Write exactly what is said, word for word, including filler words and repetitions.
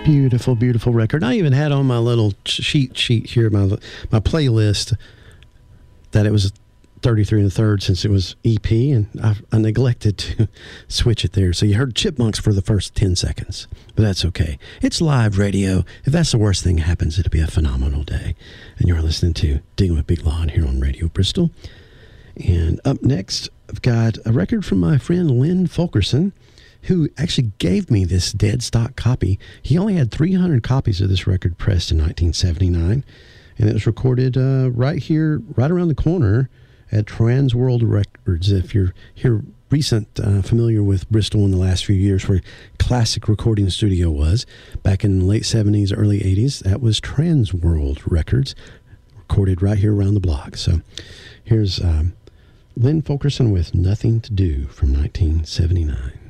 Beautiful, beautiful record. I even had on my little sheet sheet here, my my playlist, that it was thirty-three and a third since it was E P, and I, I neglected to switch it there. So you heard Chipmunks for the first ten seconds, but that's okay. It's live radio. If that's the worst thing that happens, it'll be a phenomenal day. And you're listening to Digging with Big Lon here on Radio Bristol. And up next, I've got a record from my friend Lynn Fulkerson, who actually gave me this dead stock copy. He only had three hundred copies of this record pressed in nineteen seventy-nine, and it was recorded uh, right here, right around the corner at Trans World Records. If you're here recent, uh, familiar with Bristol in the last few years, where Classic Recording Studio was, back in the late seventies, early eighties, that was Trans World Records, recorded right here around the block. So here's um, Lynn Fulkerson with Nothing to Do from nineteen seventy-nine.